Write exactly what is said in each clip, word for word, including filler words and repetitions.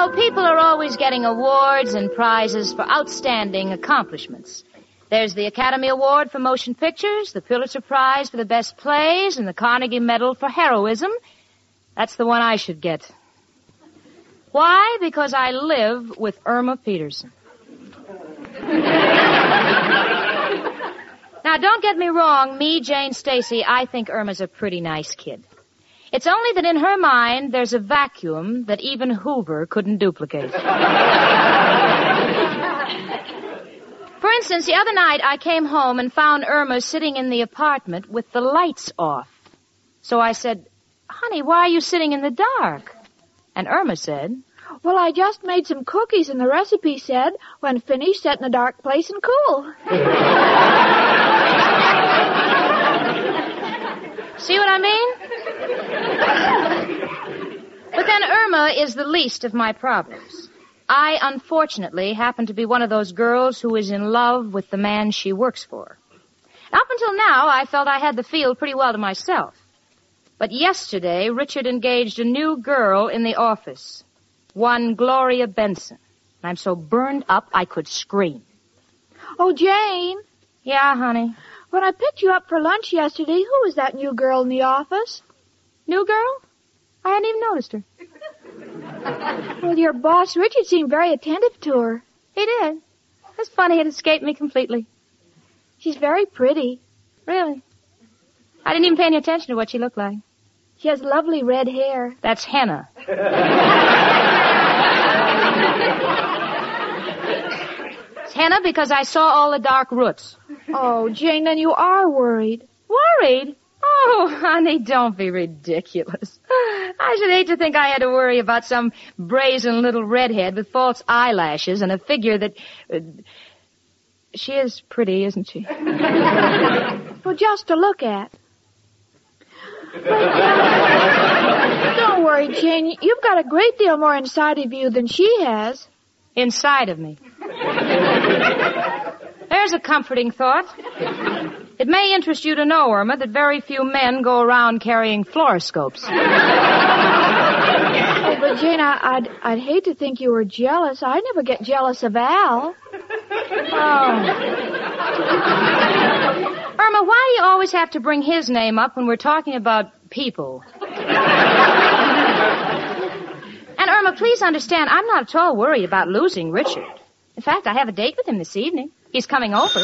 know, people are always getting awards and prizes for outstanding accomplishments. There's the Academy Award for Motion Pictures, the Pulitzer Prize for the Best Plays, and the Carnegie Medal for Heroism. That's the one I should get. Why? Because I live with Irma Peterson. Now, don't get me wrong. Me, Jane Stacy, I think Irma's a pretty nice kid. It's only that in her mind, there's a vacuum that even Hoover couldn't duplicate. For instance, the other night I came home and found Irma sitting in the apartment with the lights off. So I said, "Honey, why are you sitting in the dark?" And Irma said, "Well, I just made some cookies and the recipe said, when finished, set in a dark place and cool." See what I mean? But then Irma is the least of my problems. I, unfortunately, happen to be one of those girls who is in love with the man she works for. Up until now, I felt I had the field pretty well to myself. But yesterday, Richard engaged a new girl in the office, one Gloria Benson. I'm so burned up I could scream. Oh, Jane. Yeah, honey? When I picked you up for lunch yesterday, who was that new girl in the office? New girl? I hadn't even noticed her. Well, your boss, Richard, seemed very attentive to her. He did. It's funny, it escaped me completely. She's very pretty. Really? I didn't even pay any attention to what she looked like. She has lovely red hair. That's henna. It's henna because I saw all the dark roots. Oh, Jane, then you are worried. Worried? Oh, honey, don't be ridiculous. I should hate to think I had to worry about some brazen little redhead with false eyelashes and a figure that... Uh, she is pretty, isn't she? Well, just to look at. But, uh, don't worry, Jane. You've got a great deal more inside of you than she has. Inside of me? There's a comforting thought. It may interest you to know, Irma, that very few men go around carrying fluoroscopes. Oh, but Jane, I, I'd, I'd hate to think you were jealous. I never get jealous of Al. Oh. Irma, why do you always have to bring his name up when we're talking about people? And Irma, please understand, I'm not at all worried about losing Richard. In fact, I have a date with him this evening. He's coming over.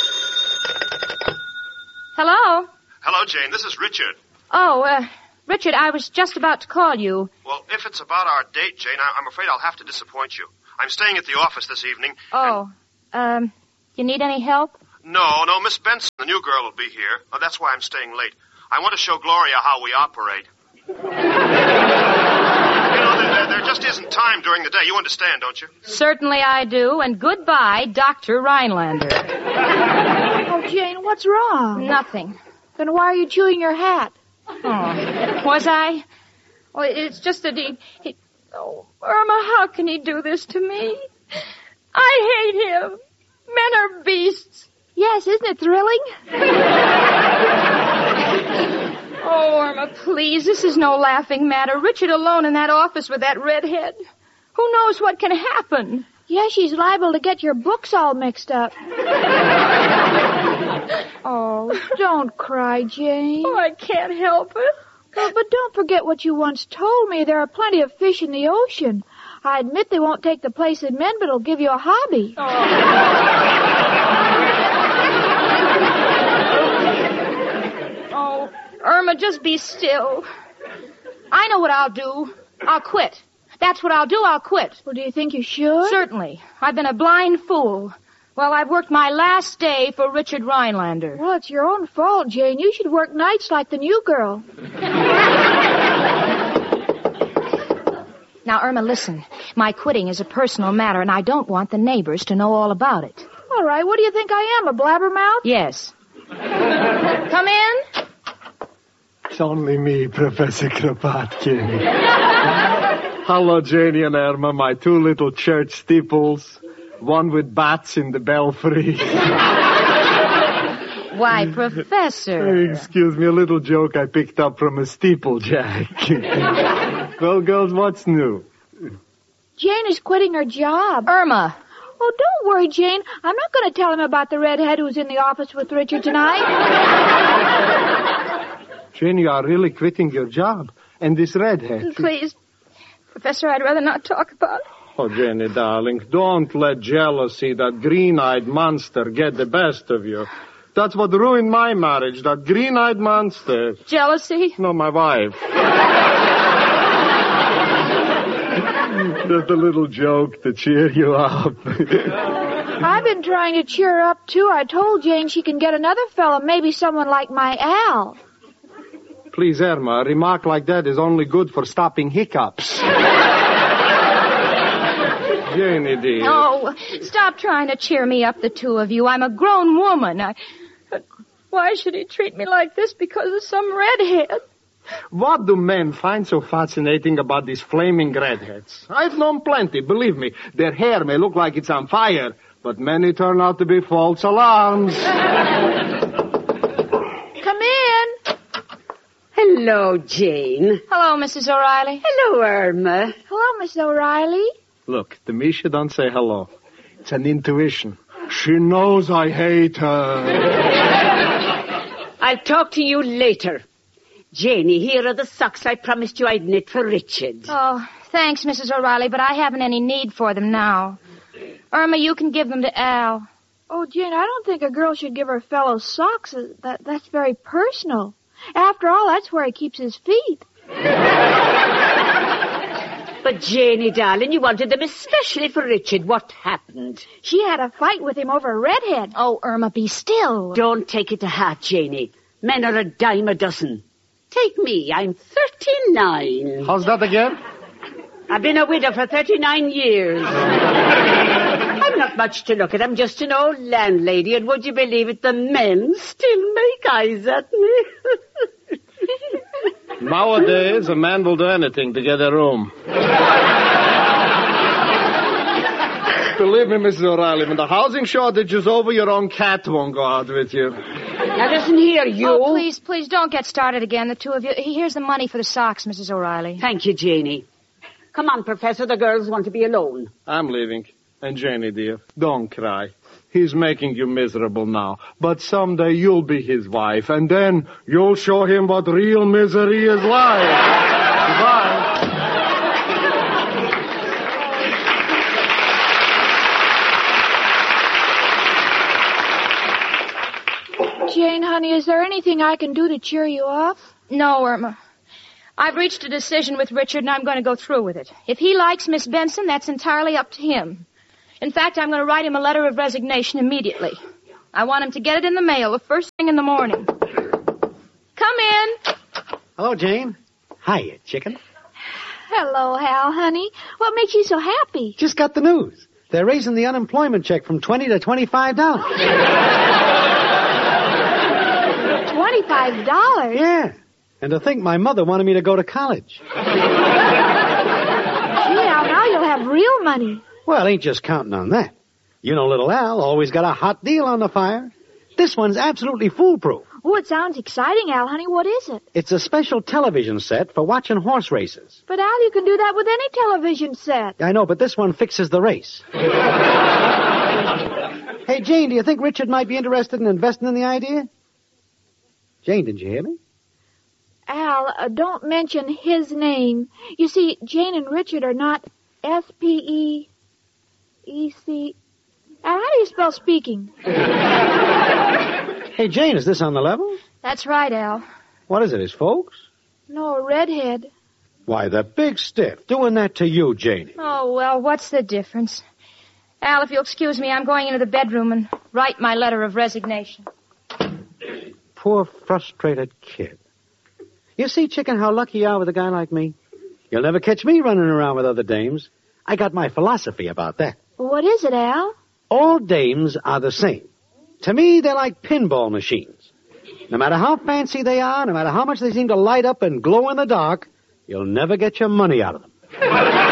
Hello? Hello, Jane. This is Richard. Oh, uh, Richard, I was just about to call you. Well, if it's about our date, Jane, I- I'm afraid I'll have to disappoint you. I'm staying at the office this evening. Oh, and... um, you need any help? No, no, Miss Benson, the new girl, will be here. Oh, that's why I'm staying late. I want to show Gloria how we operate. You know, there, there, there just isn't time during the day. You understand, don't you? Certainly I do, and goodbye, Doctor Rhinelander. Oh, Jane, what's wrong? Nothing. Then why are you chewing your hat? Oh, was I? Well, it's just that he, he... Oh, Irma, how can he do this to me? I hate him. Men are beasts. Yes, isn't it thrilling? Oh, Irma, please, this is no laughing matter. Richard alone in that office with that redhead. Who knows what can happen? Yes, she's liable to get your books all mixed up. Oh, don't cry, Jane. Oh, I can't help it. Oh, but don't forget what you once told me. There are plenty of fish in the ocean. I admit they won't take the place of men, but it'll give you a hobby. Oh. Oh, Irma, just be still. I know what I'll do. I'll quit. That's what I'll do. I'll quit. Well, do you think you should? Certainly. I've been a blind fool. Well, I've worked my last day for Richard Rhinelander. Well, it's your own fault, Jane. You should work nights like the new girl. Now, Irma, listen. My quitting is a personal matter, and I don't want the neighbors to know all about it. All right. What do you think I am, a blabbermouth? Yes. Come in. It's only me, Professor Kropotkin. Hello, Janie and Irma, my two little church steeples. One with bats in the belfry. Why, Professor. Excuse me, a little joke I picked up from a steeplejack. Well, girls, what's new? Jane is quitting her job. Irma. Oh, don't worry, Jane. I'm not going to tell him about the redhead who's in the office with Richard tonight. Jane, you are really quitting your job. And this redhead. Please, Professor, I'd rather not talk about it. Oh, Jenny, darling, don't let jealousy, that green-eyed monster, get the best of you. That's what ruined my marriage, that green-eyed monster. Jealousy? No, my wife. Just a little joke to cheer you up. I've been trying to cheer her up, too. I told Jane she can get another fellow, maybe someone like my Al. Please, Irma, a remark like that is only good for stopping hiccups. Janie, dear. Oh, stop trying to cheer me up, the two of you. I'm a grown woman. I... Why should he treat me like this because of some redhead? What do men find so fascinating about these flaming redheads? I've known plenty, believe me. Their hair may look like it's on fire, but many turn out to be false alarms. Come in. Hello, Jane. Hello, Missus O'Reilly. Hello, Irma. Hello, Miss O'Reilly. Look, to me she don't say hello. It's an intuition. She knows I hate her. I'll talk to you later. Janie, here are the socks I promised you I'd knit for Richard. Oh, thanks, Missus O'Reilly, but I haven't any need for them now. Irma, you can give them to Al. Oh, Jane, I don't think a girl should give her fellow socks. That, that's very personal. After all, that's where he keeps his feet. But, Janie, darling, you wanted them especially for Richard. What happened? She had a fight with him over a redhead. Oh, Irma, be still. Don't take it to heart, Janie. Men are a dime a dozen. Take me. I'm thirty-nine. How's that again? I've been a widow for thirty-nine years. I'm not much to look at. I'm just an old landlady, and would you believe it, the men still make eyes at me. Nowadays, a man will do anything to get a room. Believe me, Missus O'Reilly, when the housing shortage is over, your own cat won't go out with you. Now listen here, you. Oh, please, please, don't get started again, the two of you. Here's the money for the socks, Missus O'Reilly. Thank you, Janie. Come on, Professor, the girls want to be alone. I'm leaving. And Janie, dear, don't cry. He's making you miserable now. But someday you'll be his wife, and then you'll show him what real misery is like. Goodbye. Jane, honey, is there anything I can do to cheer you up? No, Irma. I've reached a decision with Richard, and I'm going to go through with it. If he likes Miss Benson, that's entirely up to him. In fact, I'm going to write him a letter of resignation immediately. I want him to get it in the mail the first thing in the morning. Come in. Hello, Jane. Hiya, chicken. Hello, Hal, honey. What makes you so happy? Just got the news. They're raising the unemployment check from twenty to twenty-five dollars. twenty-five dollars? Yeah. And to think my mother wanted me to go to college. Gee, Al, now you'll have real money. Well, ain't just counting on that. You know little Al always got a hot deal on the fire. This one's absolutely foolproof. Oh, it sounds exciting, Al, honey. What is it? It's a special television set for watching horse races. But, Al, you can do that with any television set. I know, but this one fixes the race. Hey, Jane, do you think Richard might be interested in investing in the idea? Jane, didn't you hear me? Al, uh, don't mention his name. You see, Jane and Richard are not S P E E C. Al, how do you spell speaking? Hey, Jane, is this on the level? That's right, Al. What is it, his folks? No, a redhead. Why, the big stiff. Doing that to you, Janie. Oh, well, what's the difference? Al, if you'll excuse me, I'm going into the bedroom and write my letter of resignation. Poor, frustrated kid. You see, chicken, how lucky you are with a guy like me? You'll never catch me running around with other dames. I got my philosophy about that. What is it, Al? All dames are the same. To me, they're like pinball machines. No matter how fancy they are, no matter how much they seem to light up and glow in the dark, you'll never get your money out of them. Well,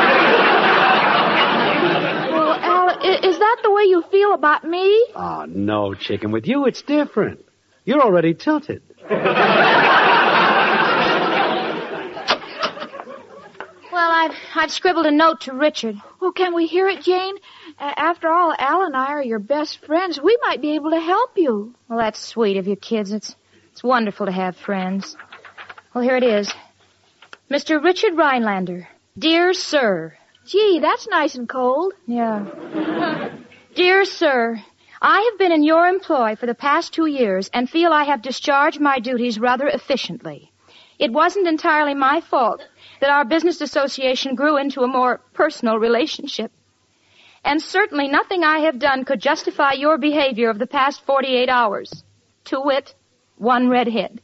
Al, i- is that the way you feel about me? Oh, no, chicken. With you, it's different. You're already tilted. Well, I've, I've scribbled a note to Richard. Oh, can we hear it, Jane? Uh, after all, Al and I are your best friends. We might be able to help you. Well, that's sweet of you, kids. It's it's wonderful to have friends. Well, here it is. Mister Richard Rhinelander. Dear Sir. Gee, that's nice and cold. Yeah. Dear Sir, I have been in your employ for the past two years and feel I have discharged my duties rather efficiently. It wasn't entirely my fault that our business association grew into a more personal relationship. And certainly nothing I have done could justify your behavior of the past forty-eight hours. To wit, one redhead.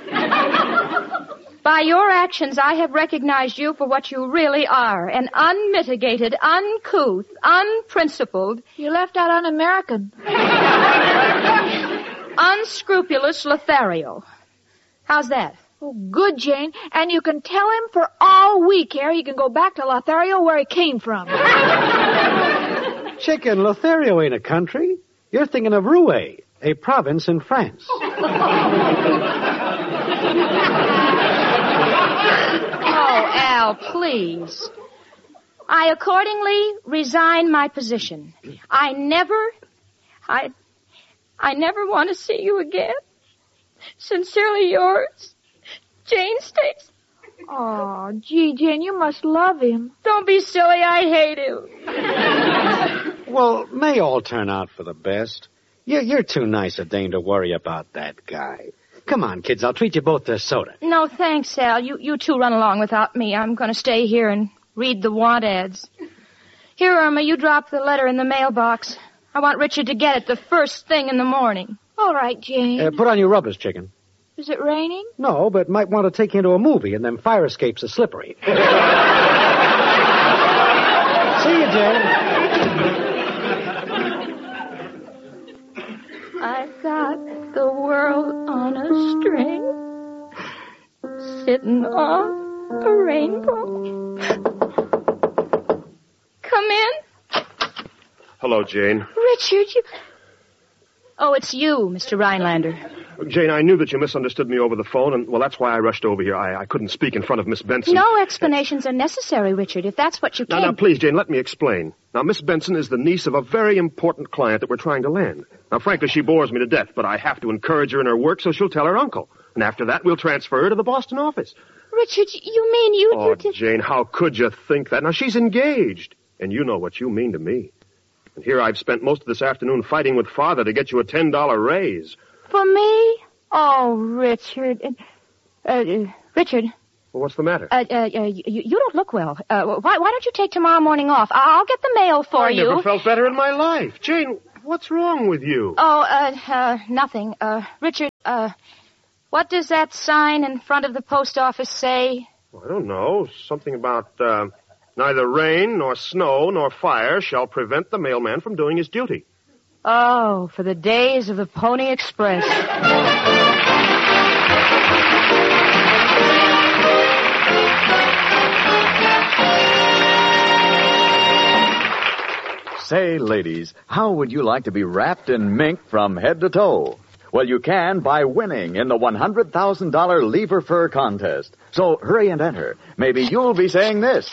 By your actions, I have recognized you for what you really are, an unmitigated, uncouth, unprincipled... You left out un-American. unscrupulous Lothario. How's that? Oh, good, Jane. And you can tell him for all we care he can go back to Lothario where he came from. Chicken, Lothario ain't a country. You're thinking of Rouen, a province in France. Oh, Al, please. I accordingly resign my position. I never, I, I never want to see you again. Sincerely yours, Jane Stacy. Oh, gee, Jane, you must love him. Don't be silly, I hate him. Well, may all turn out for the best. You're, you're too nice a dame to worry about that guy. Come on, kids, I'll treat you both to soda. No, thanks, Al. You, you two run along without me. I'm going to stay here and read the want ads. Here, Irma, you drop the letter in the mailbox. I want Richard to get it the first thing in the morning. All right, Jane. Uh, put on your rubbers, Chicken. Is it raining? No, but might want to take you into a movie, and them fire escapes are slippery. See you, Jane. I've got the world on a string, sitting on a rainbow. Come in. Hello, Jane. Richard, you... Oh, it's you, Mister Rhinelander. Jane, I knew that you misunderstood me over the phone, and, well, that's why I rushed over here. I, I couldn't speak in front of Miss Benson. No explanations are necessary, Richard, if that's what you came... Now, now, please, Jane, let me explain. Now, Miss Benson is the niece of a very important client that we're trying to land. Now, frankly, she bores me to death, but I have to encourage her in her work so she'll tell her uncle. And after that, we'll transfer her to the Boston office. Richard, you mean you... Oh, you did... Jane, how could you think that? Now, she's engaged, and you know what you mean to me. And here I've spent most of this afternoon fighting with Father to get you a ten dollar raise. For me? Oh, Richard. Uh, uh, Richard. Well, what's the matter? Uh, uh, uh, you, you don't look well. Uh, why, why don't you take tomorrow morning off? I'll get the mail for I you. I never felt better in my life. Jane, what's wrong with you? Oh, uh, uh, nothing. Uh, Richard, uh, what does that sign in front of the post office say? Well, I don't know. Something about, uh, neither rain nor snow nor fire shall prevent the mailman from doing his duty. Oh, for the days of the Pony Express. Say, ladies, how would you like to be wrapped in mink from head to toe? Well, you can by winning in the one hundred thousand dollars Lever Fur contest. So hurry and enter. Maybe you'll be saying this.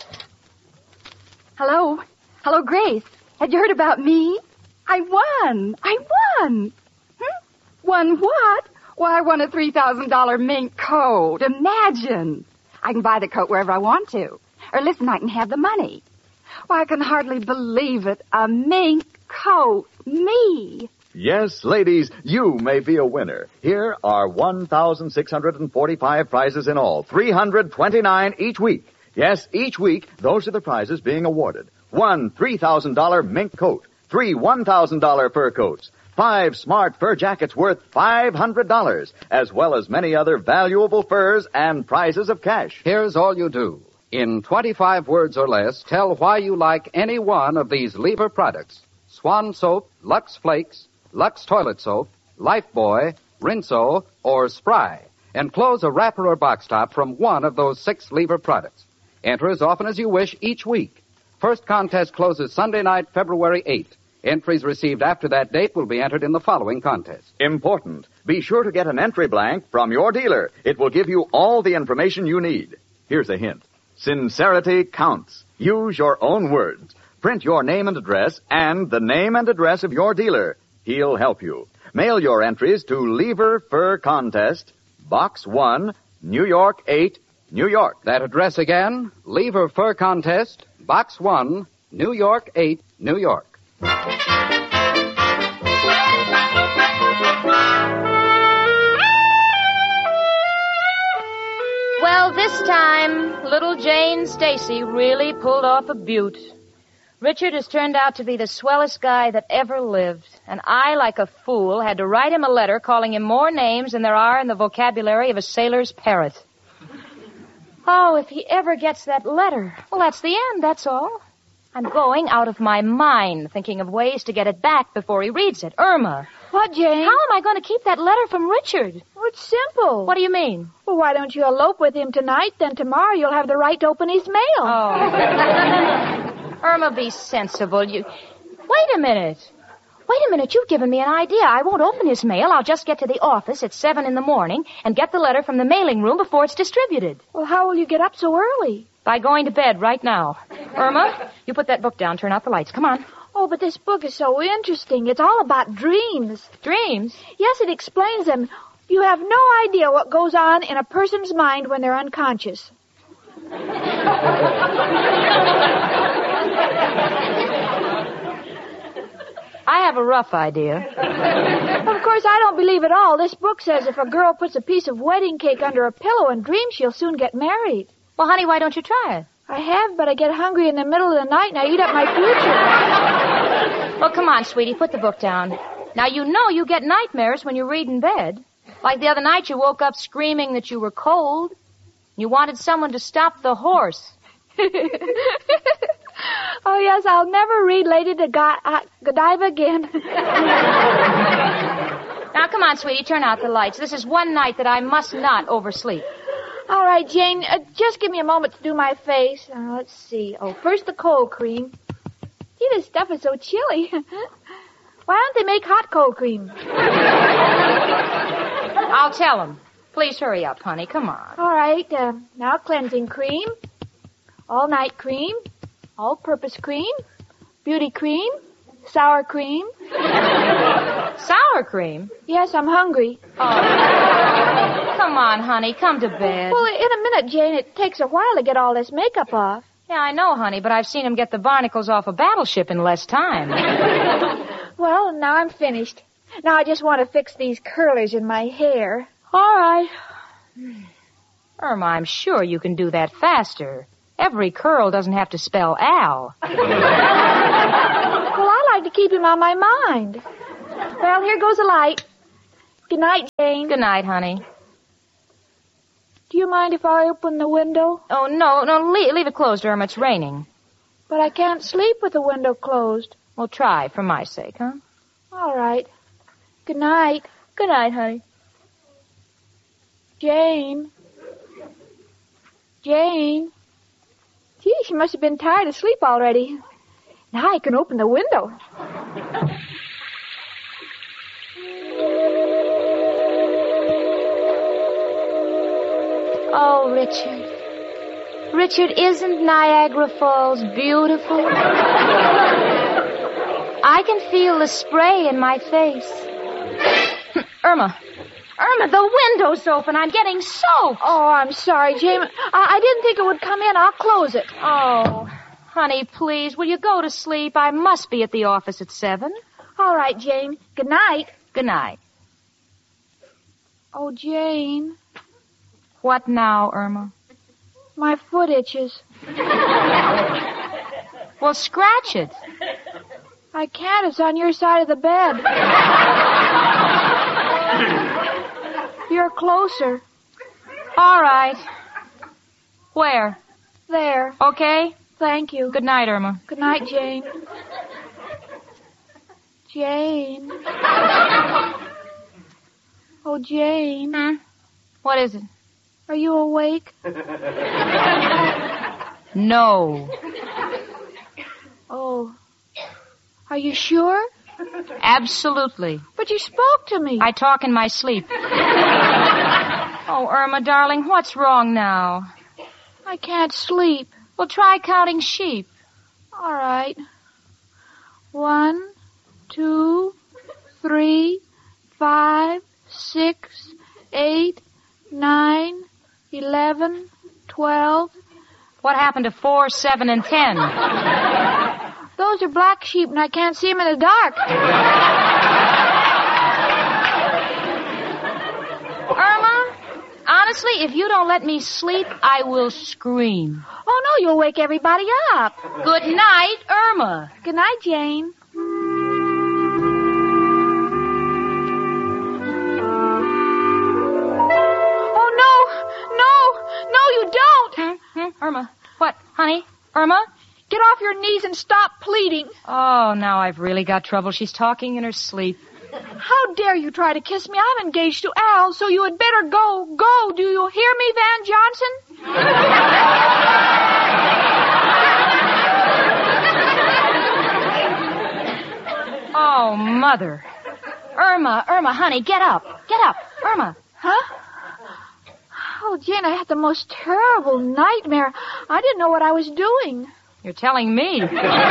Hello. Hello, Grace. Have you heard about me? I won. I won. Hmm? Won what? Why, I won a three thousand dollars mink coat. Imagine. I can buy the coat wherever I want to. Or listen, I can have the money. Why, I can hardly believe it. A mink coat. Me. Yes, ladies, you may be a winner. Here are one thousand six hundred forty-five prizes in all, three hundred twenty-nine each week. Yes, each week, those are the prizes being awarded. One three thousand dollars mink coat, three one thousand dollars fur coats, five smart fur jackets worth five hundred dollars, as well as many other valuable furs and prizes of cash. Here's all you do. In twenty-five words or less, tell why you like any one of these Lever products. Swan Soap, Lux Flakes, Lux Toilet Soap, Lifebuoy, Rinso, or Spry. Enclose a wrapper or box top from one of those six Lever products. Enter as often as you wish each week. First contest closes Sunday night, February eighth. Entries received after that date will be entered in the following contest. Important. Be sure to get an entry blank from your dealer. It will give you all the information you need. Here's a hint. Sincerity counts. Use your own words. Print your name and address and the name and address of your dealer. He'll help you. Mail your entries to Lever Fur Contest, Box one, New York eight, New York. That address again, Lever Fur Contest, Box one, New York eight, New York. Well, this time, little Jane Stacy really pulled off a beaut. Richard has turned out to be the swellest guy that ever lived, and I, like a fool, had to write him a letter calling him more names than there are in the vocabulary of a sailor's parrot. Oh, if he ever gets that letter. Well, that's the end, that's all. I'm going out of my mind thinking of ways to get it back before he reads it. Irma. What, Jane? How am I going to keep that letter from Richard? Well, it's simple. What do you mean? Well, why don't you elope with him tonight? Then tomorrow you'll have the right to open his mail. Oh. Irma, be sensible. You... Wait a minute. Wait a minute. You've given me an idea. I won't open his mail. I'll just get to the office at seven in the morning and get the letter from the mailing room before it's distributed. Well, how will you get up so early? By going to bed right now. Irma, you put that book down. Turn out the lights. Come on. Oh, but this book is so interesting. It's all about dreams. Dreams? Yes, it explains them. You have no idea what goes on in a person's mind when they're unconscious. I have a rough idea. Of course, I don't believe it all. This book says if a girl puts a piece of wedding cake under a pillow and dreams, she'll soon get married. Well, honey, why don't you try it? I have, but I get hungry in the middle of the night and I eat up my future. Well, come on, sweetie, put the book down. Now, you know you get nightmares when you read in bed. Like the other night, you woke up screaming that you were cold. You wanted someone to stop the horse. Oh, yes, I'll never read Lady Godiva uh, Godiva again. Now, come on, sweetie, turn out the lights. This is one night that I must not oversleep. All right, Jane, uh, just give me a moment to do my face. Uh, let's see. Oh, first the cold cream. Gee, this stuff is so chilly. Why don't they make hot cold cream? I'll tell them. Please hurry up, honey. Come on. All right. Uh, now cleansing cream, all-night cream, all-purpose cream, beauty cream, sour cream. Sour cream? Yes, I'm hungry. Oh. Come on, honey. Come to bed. Well, in a minute, Jane. It takes a while to get all this makeup off. Yeah, I know, honey, but I've seen him get the barnacles off a battleship in less time. Well, now I'm finished. Now I just want to fix these curlers in my hair. All right. Irma, I'm sure you can do that faster. Every curl doesn't have to spell Al. Well, I like to keep him on my mind. Well, here goes a light. Good night, Jane. Good night, honey. Do you mind if I open the window? Oh, no, no, leave, leave it closed, Irma. It's raining. But I can't sleep with the window closed. Well, try, for my sake, huh? All right. Good night. Good night, honey. Jane. Jane. Gee, she must have been tired of sleep already. Now I can open the window. Oh, Richard. Richard, isn't Niagara Falls beautiful? I can feel the spray in my face. Irma. Irma, the window's open. I'm getting soaked. Oh, I'm sorry, Jane. I, I didn't think it would come in. I'll close it. Oh, honey, please, will you go to sleep? I must be at the office at seven. All right, Jane. Good night. Good night. Oh, Jane. What now, Irma? My foot itches. Well, scratch it. I can't. It's on your side of the bed. You're closer. All right. Where? There. Okay. Thank you. Good night, Irma. Good night, Jane. Jane. Oh, Jane. Hmm? What is it? Are you awake? No. Oh. Are you sure? Absolutely. But you spoke to me. I talk in my sleep. Oh, Irma, darling, what's wrong now? I can't sleep. Well, try counting sheep. All right. One, two, three, five, six, eight, nine, eleven, twelve. What happened to four, seven, and ten? Those are black sheep, and I can't see them in the dark. Irma, honestly, if you don't let me sleep, I will scream. Oh, no, you'll wake everybody up. Good night, Irma. Good night, Jane. Oh, no, no, no, you don't. Hmm? Hmm? Irma, what, honey? Irma? Get off your knees and stop pleading. Oh, now I've really got trouble. She's talking in her sleep. How dare you try to kiss me? I'm engaged to Al, so you had better go. Go. Do you hear me, Van Johnson? Oh, Mother. Irma, Irma, honey, get up. Get up. Irma. Huh? Oh, Jane, I had the most terrible nightmare. I didn't know what I was doing. You're telling me.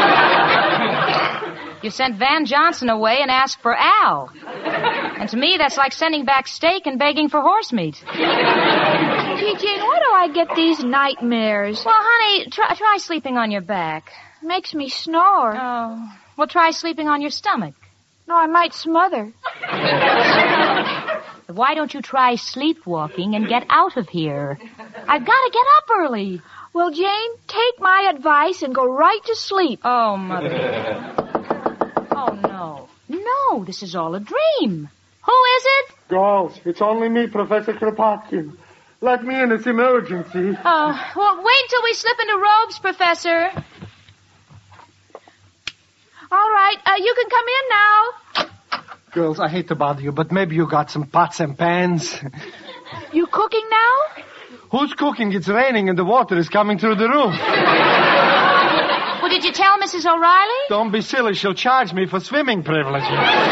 You sent Van Johnson away and asked for Al. And to me, that's like sending back steak and begging for horse meat. Gee, Jane, why do I get these nightmares? Well, honey, try, try sleeping on your back. Makes me snore. Oh. Well, try sleeping on your stomach. No, I might smother. Why don't you try sleepwalking and get out of here? I've got to get up early. Well, Jane, take my advice and go right to sleep. Oh, Mother. Oh, no. No, this is all a dream. Who is it? Girls, it's only me, Professor Kropotkin. Let me in, it's emergency. Oh, well, wait till we slip into robes, Professor. All right, uh, you can come in now. Girls, I hate to bother you, but maybe you got some pots and pans. You cooking now? Who's cooking? It's raining and the water is coming through the roof. Well, did you tell Missus O'Reilly? Don't be silly. She'll charge me for swimming privileges.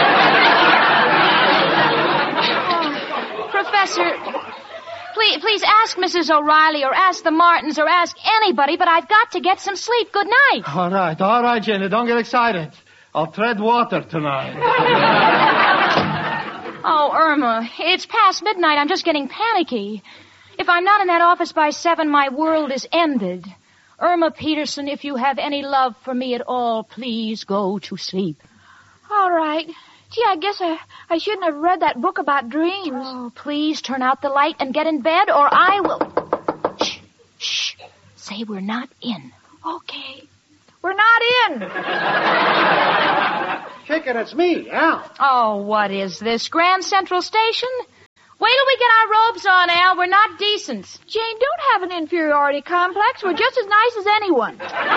Oh, Professor, please, please ask Missus O'Reilly or ask the Martins or ask anybody, but I've got to get some sleep. Good night. All right, all right, Jenny. Don't get excited. I'll tread water tonight. Oh, Irma, it's past midnight. I'm just getting panicky. If I'm not in that office by seven, my world is ended. Irma Peterson, if you have any love for me at all, please go to sleep. All right. Gee, I guess I, I shouldn't have read that book about dreams. Oh, please turn out the light and get in bed, or I will... Shh, shh. Say we're not in. Okay. We're not in. Chicken, it's me, Al. Oh, what is this, Grand Central Station? Wait till we get our robes on, Al. We're not decent. Jane, don't have an inferiority complex. We're just as nice as anyone.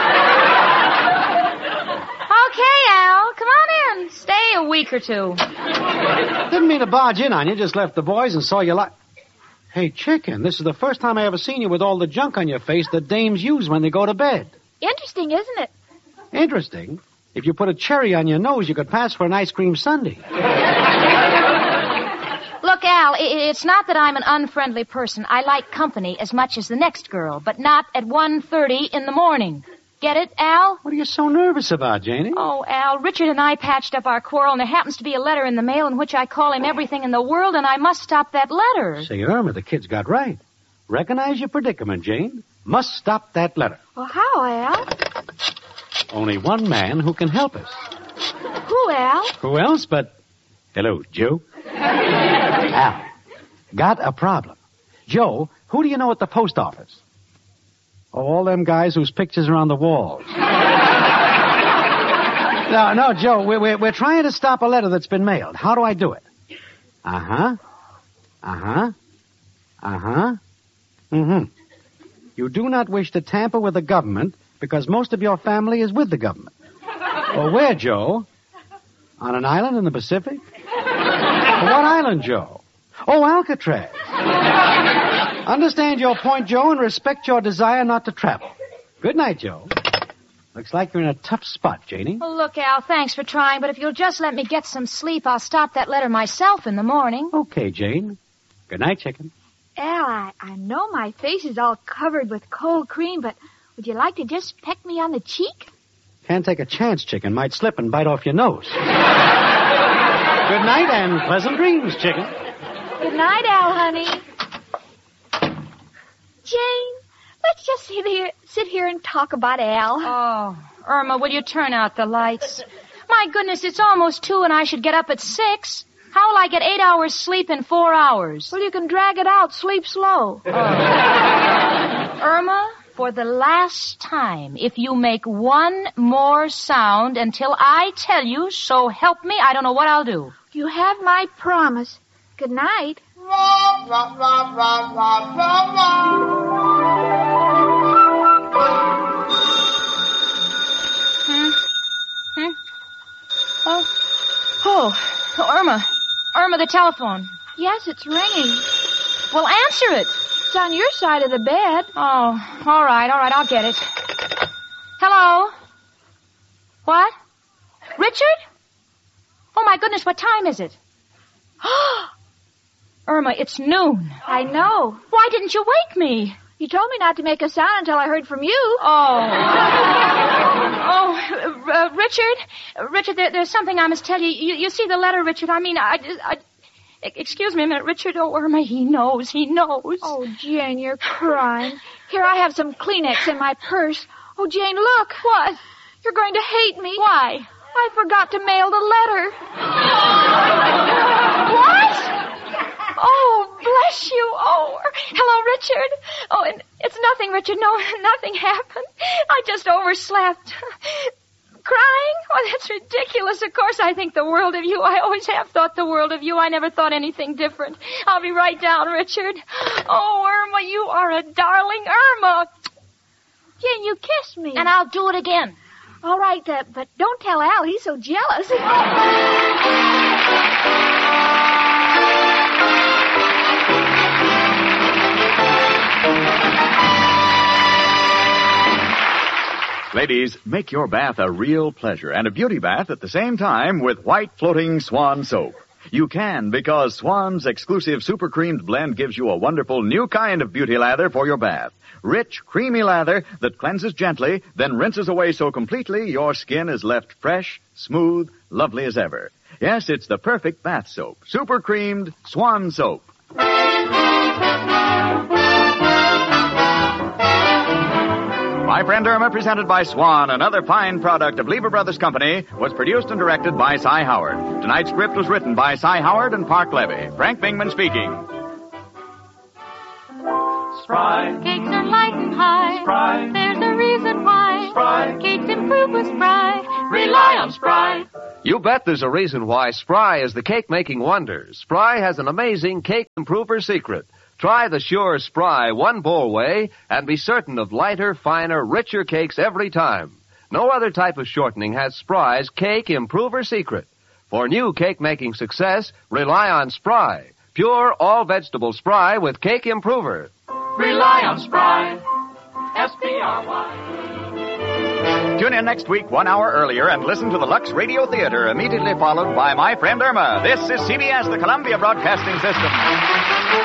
Okay, Al. Come on in. Stay a week or two. Didn't mean to barge in on you. Just left the boys and saw you like... Hey, Chicken, this is the first time I ever seen you with all the junk on your face that dames use when they go to bed. Interesting, isn't it? Interesting? If you put a cherry on your nose, you could pass for an ice cream sundae. Look, Al, it's not that I'm an unfriendly person. I like company as much as the next girl, but not at one thirty in the morning. Get it, Al? What are you so nervous about, Janie? Oh, Al, Richard and I patched up our quarrel, and there happens to be a letter in the mail in which I call him everything in the world, and I must stop that letter. Say, Irma, the kid's got right. Recognize your predicament, Jane. Must stop that letter. Well, how, Al? Only one man who can help us. Who, Al? Who else but... Hello, Joe. Al, got a problem. Joe, who do you know at the post office? Oh, all them guys whose pictures are on the walls. no, no, Joe, we're, we're, we're trying to stop a letter that's been mailed. How do I do it? Uh-huh. Uh-huh. Uh-huh. Mm-hmm. You do not wish to tamper with the government because most of your family is with the government. Well, where, Joe? On an island in the Pacific? What island, Joe? Oh, Alcatraz. Understand your point, Joe, and respect your desire not to travel. Good night, Joe. Looks like you're in a tough spot, Janie. Well, look, Al, thanks for trying, but if you'll just let me get some sleep, I'll stop that letter myself in the morning. Okay, Jane. Good night, Chicken. Al, I, I know my face is all covered with cold cream, but Would you like to just peck me on the cheek? Can't take a chance, chicken. Might slip and bite off your nose. Good night and pleasant dreams, chicken. Good night, Al, honey. Jane, let's just sit here, sit here and talk about Al. Oh, Irma, will you turn out the lights? My goodness, it's almost two and I should get up at six. How will I get eight hours sleep in four hours? Well, you can drag it out. Sleep slow. Oh. Irma, for the last time, if you make one more sound until I tell you, so help me, I don't know what I'll do. You have my promise. Good night. Hmm? Hmm? Oh. Oh. Oh, Irma. Irma, the telephone. Yes, it's ringing. Well, answer it. It's on your side of the bed. Oh, all right, all right, I'll get it. Hello? What? Richard? Oh, my goodness, what time is it? Irma, it's noon. I know. Why didn't you wake me? You told me not to make a sound until I heard from you. Oh. oh, uh, Richard? Richard, there, there's something I must tell you. you. You see the letter, Richard? I mean, I... I Excuse me a minute, Richard. Oh, Irma, he knows. He knows. Oh, Jane, you're crying. Here, I have some Kleenex in my purse. Oh, Jane, look. What? You're going to hate me. Why? I forgot to mail the letter. What? Oh, bless you. Oh, hello, Richard. Oh, and it's nothing, Richard. No, nothing happened. I just overslept. Crying? Oh, that's ridiculous. Of course I think the world of you. I always have thought the world of you. I never thought anything different. I'll be right down, Richard. Oh, Irma, you are a darling. Irma. Jane, you kissed me. And I'll do it again. All right, uh, but don't tell Al. He's so jealous. Ladies, make your bath a real pleasure and a beauty bath at the same time with white floating Swan soap. You can because Swan's exclusive super creamed blend gives you a wonderful new kind of beauty lather for your bath. Rich, creamy lather that cleanses gently, then rinses away so completely your skin is left fresh, smooth, lovely as ever. Yes, it's the perfect bath soap. Super creamed Swan soap. My Friend Irma, presented by Swan, another fine product of Lever Brothers Company, was produced and directed by Cy Howard. Tonight's script was written by Cy Howard and Park Levy. Frank Bingman speaking. Spry. Cakes are light and high. Spry. There's a reason why. Spry. Cakes improve with Spry. Rely on Spry. You bet there's a reason why Spry is the cake-making wonder. Spry has an amazing cake improver secret. Try the sure Spry one-bowl way and be certain of lighter, finer, richer cakes every time. No other type of shortening has Spry's cake improver secret. For new cake-making success, rely on Spry. Pure, all-vegetable Spry with cake improver. Rely on Spry. S P R Y. Tune in next week one hour earlier and listen to the Lux Radio Theater, immediately followed by My Friend Irma. This is C B S, the Columbia Broadcasting System.